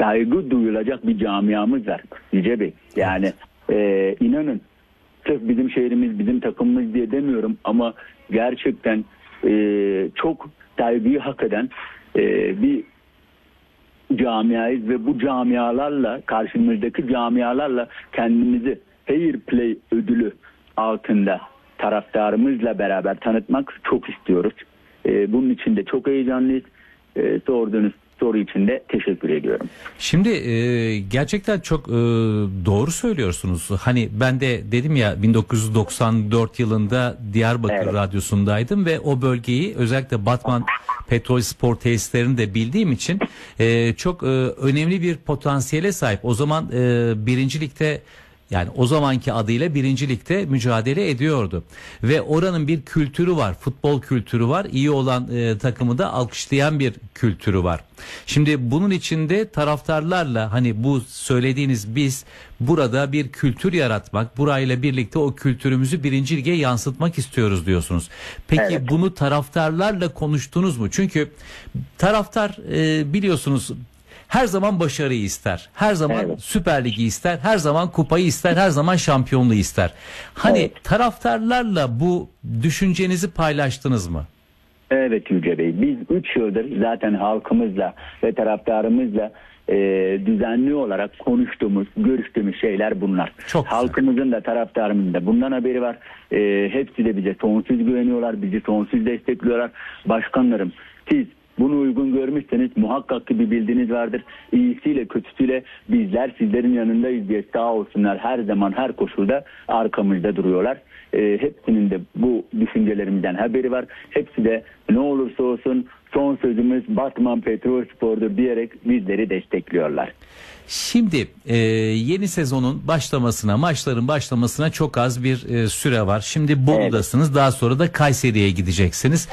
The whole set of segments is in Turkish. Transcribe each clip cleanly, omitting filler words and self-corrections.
saygı duyulacak bir camiamız var Yüce Bey. Yani inanın, sırf bizim şehrimiz, bizim takımımız diye demiyorum ama gerçekten çok saygıyı hak eden bir camiayız ve bu camialarla, karşımızdaki camialarla kendimizi Fair Play ödülü altında taraftarımızla beraber tanıtmak çok istiyoruz. Bunun için de çok heyecanlıyız. Sorduğunuz soru için de teşekkür ediyorum. Şimdi gerçekten çok doğru söylüyorsunuz. Hani ben de dedim ya, 1994 yılında Diyarbakır Radyosu'ndaydım ve o bölgeyi, özellikle Batman Petrol Spor tesislerini de bildiğim için çok önemli bir potansiyele sahip. O zaman birincilikte, yani o zamanki adıyla birincilikte mücadele ediyordu. Ve oranın bir kültürü var, futbol kültürü var. İyi olan takımı da alkışlayan bir kültürü var. Şimdi bunun içinde taraftarlarla, hani bu söylediğiniz, biz burada bir kültür yaratmak, burayla birlikte o kültürümüzü birinci lige yansıtmak istiyoruz diyorsunuz. Peki bunu taraftarlarla konuştunuz mu? Çünkü taraftar biliyorsunuz her zaman başarıyı ister. Her zaman Süper Lig'i ister. Her zaman kupayı ister. Her zaman şampiyonluğu ister. Hani taraftarlarla bu düşüncenizi paylaştınız mı? Evet Yüce Bey. Biz 3 yıldır zaten halkımızla ve taraftarımızla düzenli olarak konuştuğumuz, görüştüğümüz şeyler bunlar. Halkımızın da taraftarımızın da bundan haberi var. Hepsi de bize sonsuz güveniyorlar. Bizi sonsuz destekliyorlar. Başkanlarım, siz bunu uygun görmüşseniz muhakkak ki bir bildiğiniz vardır. İyisiyle kötüsüyle bizler sizlerin yanındayız diye sağ olsunlar, her zaman her koşulda arkamızda duruyorlar. Hepsinin de bu düşüncelerimizden haberi var. Hepsi de ne olursa olsun son sözümüz Batman Petrol Spor'dur diyerek bizleri destekliyorlar. Şimdi yeni sezonun başlamasına, maçların başlamasına çok az bir süre var. Şimdi Bolu'dasınız, daha sonra da Kayseri'ye gideceksiniz.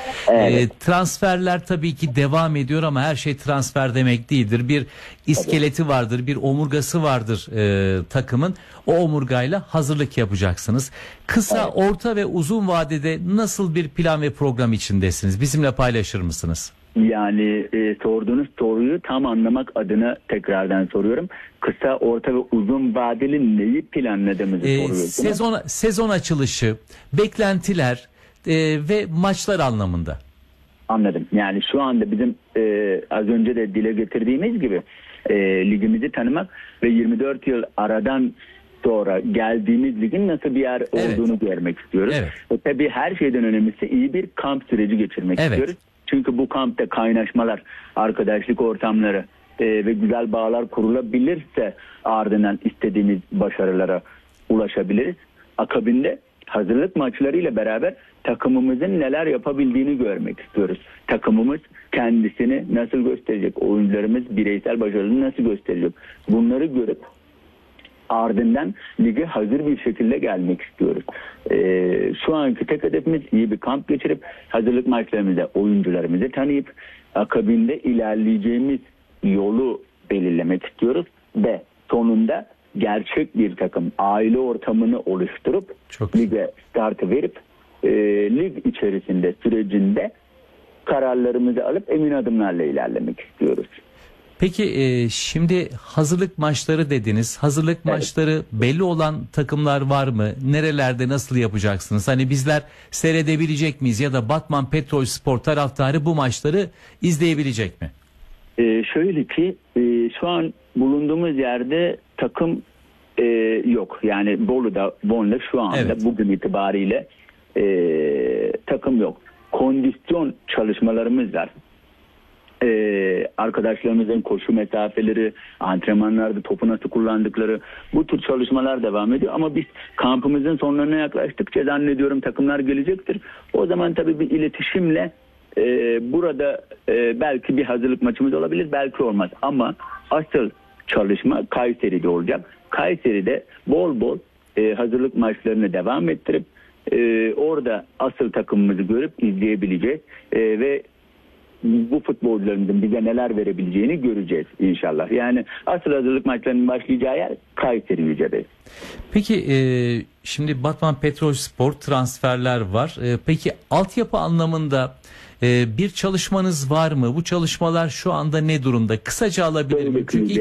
Transferler tabii ki devam ediyor ama her şey transfer demek değildir. Bir iskeleti vardır, bir omurgası vardır takımın. O omurgayla hazırlık yapacaksınız. Kısa, orta ve uzun vadede nasıl bir plan ve program içindesiniz? Bizimle paylaşır mısınız? Yani sorduğunuz soruyu tam anlamak adına tekrardan soruyorum. Kısa, orta ve uzun vadeli neyi planladığımızı soruyorsunuz. Sezon açılışı, beklentiler ve maçlar anlamında. Anladım. Yani şu anda bizim az önce de dile getirdiğimiz gibi ligimizi tanımak ve 24 yıl aradan sonra geldiğimiz ligin nasıl bir yer olduğunu görmek istiyoruz. Tabii her şeyden önemlisi iyi bir kamp süreci geçirmek istiyoruz. Çünkü bu kampta kaynaşmalar, arkadaşlık ortamları ve güzel bağlar kurulabilirse ardından istediğimiz başarılara ulaşabiliriz. Akabinde hazırlık maçlarıyla beraber takımımızın neler yapabildiğini görmek istiyoruz. Takımımız kendisini nasıl gösterecek, oyuncularımız bireysel başarılarını nasıl gösterecek, bunları görüp ardından lige hazır bir şekilde gelmek istiyoruz. Şu anki tek hedefimiz iyi bir kamp geçirip hazırlık maçlarımızda oyuncularımızı tanıyıp akabinde ilerleyeceğimiz yolu belirlemek istiyoruz ve sonunda gerçek bir takım aile ortamını oluşturup lige startı verip lig içerisinde sürecinde kararlarımızı alıp emin adımlarla ilerlemek istiyoruz. Peki şimdi hazırlık maçları dediniz. Hazırlık maçları belli olan takımlar var mı? Nerelerde, nasıl yapacaksınız? Hani bizler seyredebilecek miyiz ya da Batman Petrol Spor taraftarı bu maçları izleyebilecek mi? Şöyle ki şu an bulunduğumuz yerde takım yok. Yani Bolu'da şu anda bugün itibariyle takım yok. Kondisyon çalışmalarımız var. Arkadaşlarımızın koşu mesafeleri, antrenmanlarda topu nasıl kullandıkları, bu tür çalışmalar devam ediyor. Ama biz kampımızın sonlarına yaklaştıkça zannediyorum takımlar gelecektir. O zaman tabii bir iletişimle burada belki bir hazırlık maçımız olabilir, belki olmaz. Ama asıl çalışma Kayseri'de olacak. Kayseri'de bol bol hazırlık maçlarını devam ettirip orada asıl takımımızı görüp izleyebileceğiz ve bu futbolcularımızın bize neler verebileceğini göreceğiz inşallah. Yani asıl hazırlık maçlarının başlayacağı yer Kayseri Yüce Bey. Peki şimdi Batman Petrol Spor transferler var. Peki altyapı anlamında bir çalışmanız var mı? Bu çalışmalar şu anda ne durumda? Kısaca alabilir miyim? Çünkü